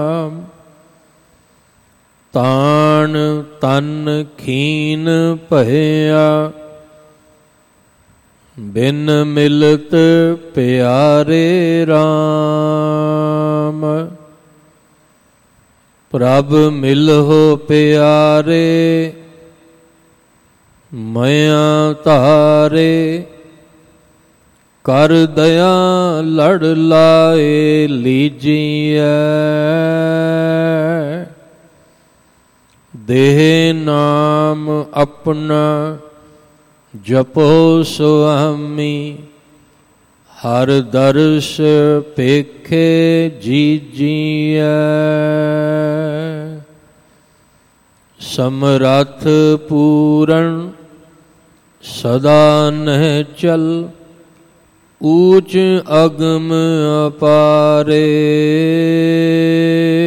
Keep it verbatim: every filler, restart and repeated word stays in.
ਤਾਣ ਤਨ ਖੀਨ ਭਇਆ, ਬਿਨ ਮਿਲਤ ਪਿਆਰੇ ਰਾਮ। ਪ੍ਰਭ ਮਿਲਹੁ ਪਿਆਰੇ, ਮਇਆ ਧਾਰੇ। ਕਰ ਦਇਆ ਲੜ ਲਾਏ ਲੀਜੀਐ, ਦੇਹ ਨਾਮ ਆਪਣਾ ਜਪੋ ਸੁਆਮੀ। ਹਰ ਦਰਸ ਪੇਖੇ ਜੀਜੀਐ, ਸਮਰੱਥ ਪੂਰਨ ਸਦਾ ਨਹਿ ਚਲ। ਊਚ ਅਗਮ ਅਪਾਰੇ,